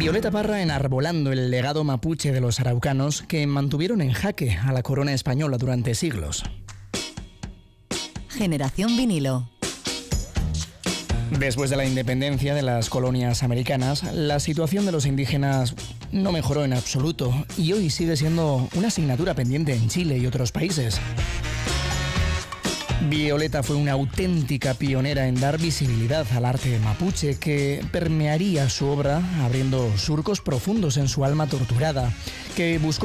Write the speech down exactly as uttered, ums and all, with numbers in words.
Violeta Parra enarbolando el legado mapuche de los araucanos que mantuvieron en jaque a la corona española durante siglos. Generación vinilo. Después de la independencia de las colonias americanas, la situación de los indígenas no mejoró en absoluto y hoy sigue siendo una asignatura pendiente en Chile y otros países. Violeta fue una auténtica pionera en dar visibilidad al arte mapuche que permearía su obra abriendo surcos profundos en su alma torturada, que buscó